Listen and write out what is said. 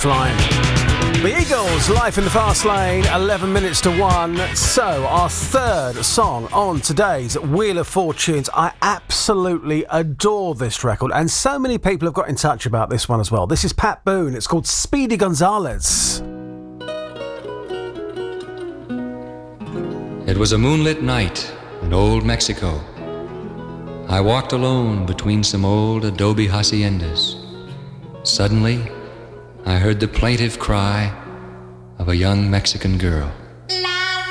Fast Line. The Eagles, Life in the Fast Lane, 11 minutes to 1. So, our third song on today's Wheel of Fortunes. I absolutely adore this record, and so many people have got in touch about this one as well. This is Pat Boone. It's called Speedy Gonzales. It was a moonlit night in old Mexico. I walked alone between some old adobe haciendas. Suddenly, I heard the plaintive cry of a young Mexican girl.